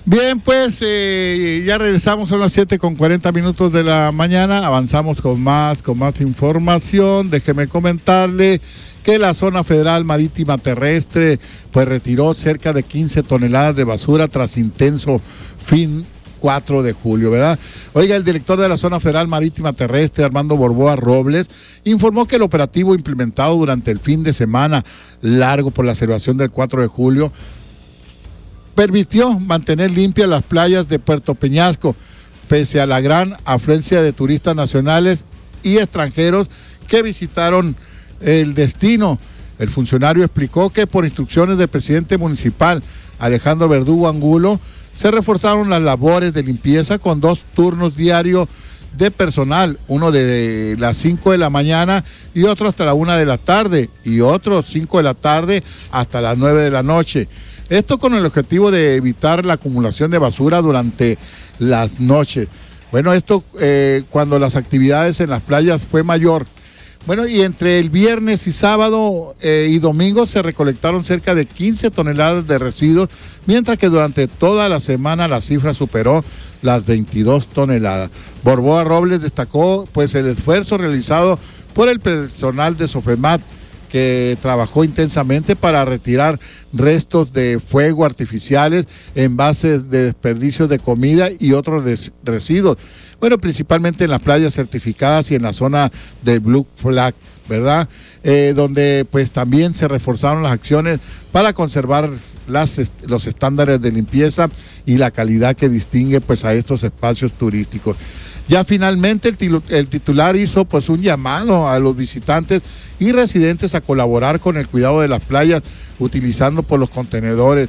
Bien, pues ya regresamos, son las 7:40 de la mañana, avanzamos con más información. Déjeme comentarle que la Zona Federal Marítima Terrestre pues retiró cerca de 15 toneladas de basura tras intenso fin 4 de julio, ¿verdad? Oiga, el director de la Zona Federal Marítima Terrestre, Armando Borboa Robles, informó que el operativo implementado durante el fin de semana largo por la celebración del 4 de julio permitió mantener limpias las playas de Puerto Peñasco, pese a la gran afluencia de turistas nacionales y extranjeros que visitaron el destino. El funcionario explicó que por instrucciones del presidente municipal, Alejandro Verdugo Angulo, se reforzaron las labores de limpieza con 2 turnos diarios de personal, uno de las 5 de la mañana y otro hasta la 1 de la tarde, y otro 5 de la tarde hasta las 9 de la noche. Esto con el objetivo de evitar la acumulación de basura durante las noches. Bueno, esto cuando las actividades en las playas fue mayor. Bueno, y entre el viernes y sábado y domingo se recolectaron cerca de 15 toneladas de residuos, mientras que durante toda la semana la cifra superó las 22 toneladas. Borboa Robles destacó pues el esfuerzo realizado por el personal de Sofemat, que trabajó intensamente para retirar restos de fuego artificiales, envases de desperdicios de comida y otros residuos. Bueno, principalmente en las playas certificadas y en la zona del Blue Flag, ¿verdad? Donde pues también se reforzaron las acciones para conservar los estándares de limpieza y la calidad que distingue pues a estos espacios turísticos. Ya finalmente el titular hizo pues un llamado a los visitantes y residentes a colaborar con el cuidado de las playas, utilizando por los contenedores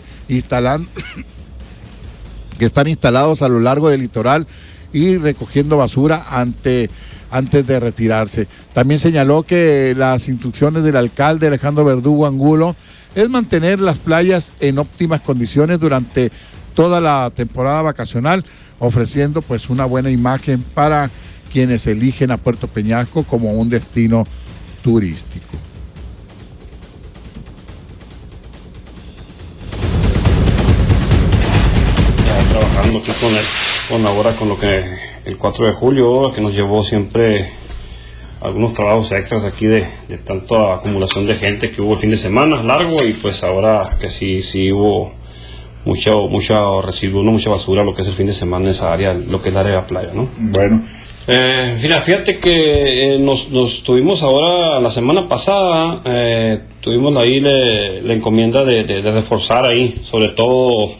que están instalados a lo largo del litoral y recogiendo basura antes de retirarse. También señaló que las instrucciones del alcalde Alejandro Verdugo Angulo es mantener las playas en óptimas condiciones durante toda la temporada vacacional, ofreciendo pues una buena imagen para quienes eligen a Puerto Peñasco como un destino turístico. Ya trabajando aquí con lo que el 4 de julio, que nos llevó siempre algunos trabajos extras aquí de tanta acumulación de gente que hubo el fin de semana largo, y pues ahora que sí hubo mucho residuo, mucha basura, lo que es el fin de semana en esa área, lo que es la área de la playa, ¿no? Bueno. Fíjate que nos tuvimos ahora, la semana pasada, tuvimos ahí la encomienda de reforzar ahí, sobre todo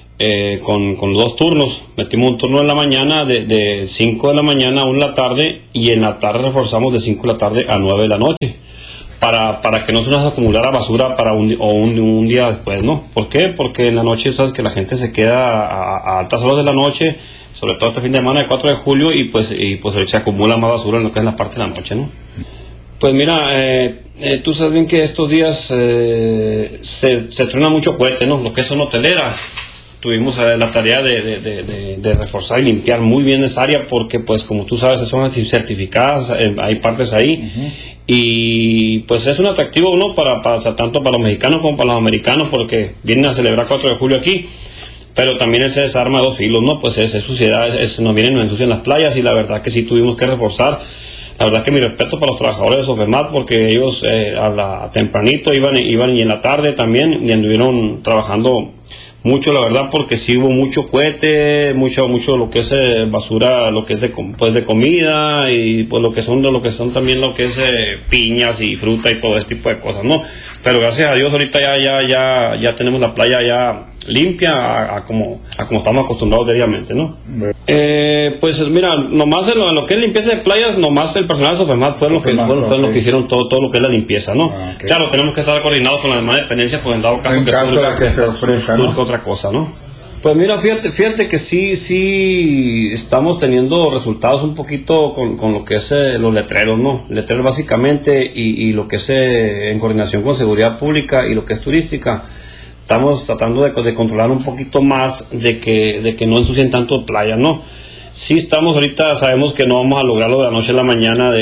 con los 2 turnos. Metimos un turno en la mañana de 5 de la mañana a 1 de la tarde, y en la tarde reforzamos de 5 de la tarde a 9 de la noche. Para que no se nos acumulara basura para un día después, ¿no? ¿Por qué? Porque en la noche, sabes que la gente se queda a altas horas de la noche, sobre todo este fin de semana del 4 de julio, y pues se acumula más basura en lo que es la parte de la noche, ¿no? Pues mira, tú sabes bien que estos días se truena mucho cohete, ¿no? Lo que es zona hotelera. Tuvimos la tarea de reforzar y limpiar muy bien esa área, porque pues como tú sabes son certificadas, hay partes ahí. Uh-huh. Y pues es un atractivo, ¿no? Para tanto para los mexicanos como para los americanos, porque vienen a celebrar 4 de julio aquí, pero también ese es arma de 2 filos, ¿no? Pues es suciedad, nos ensucian las playas, y la verdad que sí tuvimos que reforzar. La verdad que mi respeto para los trabajadores de Sofemat, porque ellos tempranito iban y en la tarde también, y anduvieron trabajando mucho, la verdad, porque sí hubo mucho cohete, mucho lo que es basura, lo que es de comida, y pues lo que son también lo que es piñas y fruta y todo este tipo de cosas, ¿no? Pero gracias a Dios ahorita ya tenemos la playa ya limpia a como estamos acostumbrados diariamente, ¿no? Pues mira, nomás en lo que es limpieza de playas, nomás el personal de Sofemat fueron los que hicieron todo lo que es la limpieza, ¿no? Okay. Claro, tenemos que estar coordinados con las demás dependencias, pues en dado caso que se ofrezca, ¿no? Otra cosa, ¿no? Pues mira, fíjate que sí estamos teniendo resultados un poquito con lo que es los letreros, ¿no? Letreros básicamente, y lo que es en coordinación con seguridad pública y lo que es turística. Estamos tratando de controlar un poquito más de que no ensucien tanto playa, ¿no? Sí estamos ahorita, sabemos que no vamos a lograrlo de la noche a la mañana,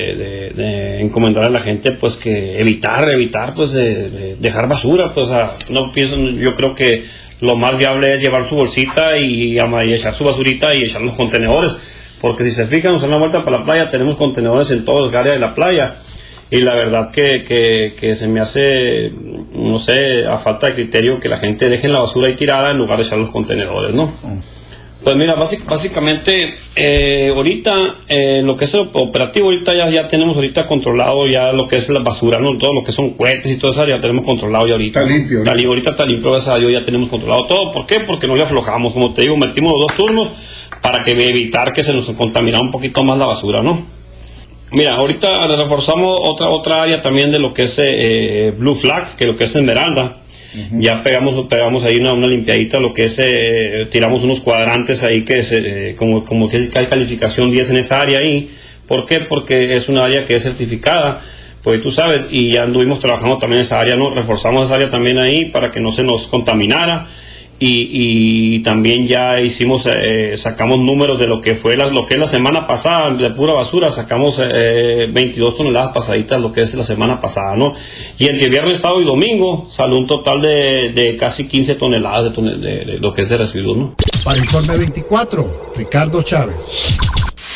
de encomendar a la gente pues que evitar pues dejar basura, pues no pienso, yo creo que lo más viable es llevar su bolsita y echar su basurita y echar los contenedores, porque si se fijan, nos dan la vuelta para la playa, tenemos contenedores en todas las áreas de la playa, y la verdad que se me hace, no sé, a falta de criterio que la gente deje la basura ahí tirada en lugar de echar los contenedores, ¿no? Pues mira, básicamente ahorita lo que es el operativo, ahorita ya tenemos ahorita controlado ya lo que es la basura, ¿no? Todo lo que son cohetes y todo eso ya tenemos controlado ya ahorita. Está limpio. Ahorita está limpio, gracias a Dios ya tenemos controlado todo. ¿Por qué? Porque no le aflojamos, como te digo, metimos los 2 turnos para que evitar que se nos contaminara un poquito más la basura, ¿no? Mira, ahorita reforzamos otra área también de lo que es Blue Flag, que lo que es Esmeralda. Uh-huh. Ya pegamos ahí una limpiadita, lo que es, tiramos unos cuadrantes ahí que como que hay calificación 10 en esa área ahí. ¿Por qué? Porque es una área que es certificada, pues tú sabes, y ya anduvimos trabajando también en esa área, ¿no? Reforzamos esa área también ahí para que no se nos contaminara. Y también ya sacamos números de lo que es la semana pasada de pura basura, sacamos 22 toneladas pasaditas lo que es la semana pasada, ¿no? Y entre viernes, sábado y domingo salió un total de casi 15 toneladas de lo que es de residuos, ¿no? Para Informe 24, Ricardo Chávez.